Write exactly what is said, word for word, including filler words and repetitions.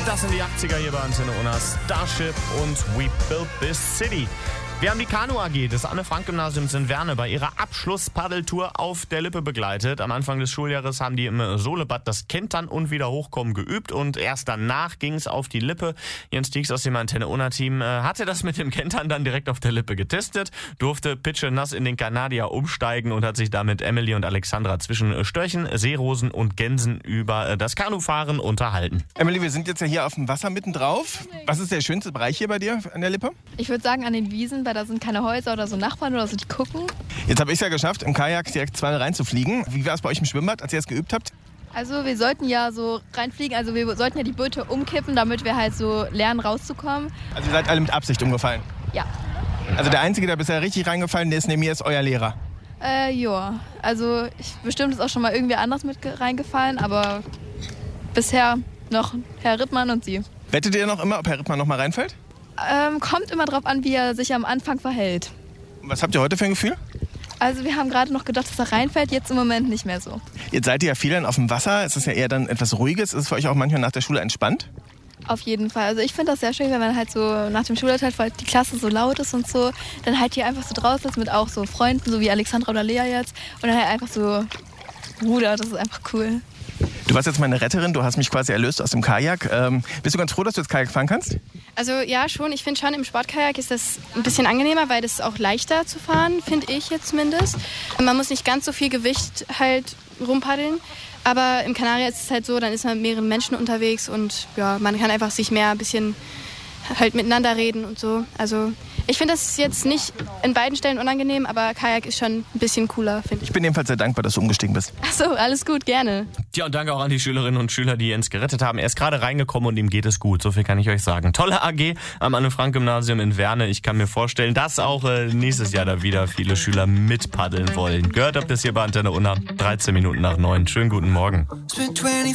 Das sind die achtziger hier bei Antenne Unna. Starship und We Built This City. Wir haben die Kanu-A G des Anne-Frank-Gymnasiums in Werne bei ihrer Abschlusspaddeltour auf der Lippe begleitet. Am Anfang des Schuljahres haben die im Solebad das Kentern und wieder hochkommen geübt und erst danach ging es auf die Lippe. Jens Dieks aus dem Antenne Unna-Team äh, hatte das mit dem Kentern dann direkt auf der Lippe getestet, durfte pitschenass in den Kanadier umsteigen und hat sich damit Emily und Alexandra zwischen Störchen, Seerosen und Gänsen über äh, das Kanufahren unterhalten. Emily, wir sind jetzt ja hier auf dem Wasser mitten drauf. Was ist der schönste Bereich hier bei dir an der Lippe? Ich würde sagen an den Wiesen, weil da sind keine Häuser oder so Nachbarn oder so, die gucken. Jetzt habe ich es ja geschafft, im Kajak direkt zweimal reinzufliegen. Wie war es bei euch im Schwimmbad, als ihr es geübt habt? Also wir sollten ja so reinfliegen, also wir sollten ja die Boote umkippen, damit wir halt so lernen rauszukommen. Also ihr seid alle mit Absicht umgefallen? Ja. Also der Einzige, der bisher richtig reingefallen ist, neben mir ist euer Lehrer? Äh, ja. Also ich, bestimmt ist auch schon mal irgendwer anders mit reingefallen, aber bisher noch Herr Rittmann und Sie. Wettet ihr noch immer, ob Herr Rittmann noch mal reinfällt? Ähm, kommt immer drauf an, wie er sich am Anfang verhält. Was habt ihr heute für ein Gefühl? Also wir haben gerade noch gedacht, dass er reinfällt, jetzt im Moment nicht mehr so. Jetzt seid ihr ja viel dann auf dem Wasser, es ist ja eher dann etwas Ruhiges. Ist es für euch auch manchmal nach der Schule entspannt? Auf jeden Fall. Also ich finde das sehr schön, wenn man halt so nach dem Schulalltag, weil die Klasse so laut ist und so, dann halt hier einfach so draußen ist mit auch so Freunden, so wie Alexandra oder Lea jetzt. Und dann halt einfach so rudert, das ist einfach cool. Du warst jetzt meine Retterin, du hast mich quasi erlöst aus dem Kajak. Ähm, bist du ganz froh, dass du jetzt Kajak fahren kannst? Also ja, schon. Ich finde schon, im Sportkajak ist das ein bisschen angenehmer, weil das ist auch leichter zu fahren, finde ich jetzt zumindest. Man muss nicht ganz so viel Gewicht halt rumpaddeln. Aber im Kanarier ist es halt so, dann ist man mit mehreren Menschen unterwegs und ja, man kann einfach sich mehr ein bisschen halt miteinander reden und so. Also ich finde das jetzt nicht in beiden Stellen unangenehm, aber Kajak ist schon ein bisschen cooler, finde ich. Ich bin jedenfalls sehr dankbar, dass du umgestiegen bist. Ach so, alles gut, gerne. Ja, und danke auch an die Schülerinnen und Schüler, die Jens gerettet haben. Er ist gerade reingekommen und ihm geht es gut, so viel kann ich euch sagen. Tolle A G am Anne-Frank-Gymnasium in Werne. Ich kann mir vorstellen, dass auch äh, nächstes Jahr da wieder viele Schüler mitpaddeln wollen. Gehört habt ihr es hier bei Antenne Unna, dreizehn Minuten nach neun. Schönen guten Morgen.